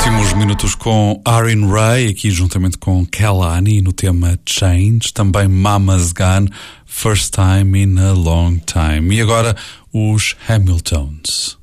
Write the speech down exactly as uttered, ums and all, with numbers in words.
Últimos minutos com Arin Ray, aqui juntamente com Kehlani no tema Change, também Mama's Gun, First Time in a Long Time. E agora os Hamiltons.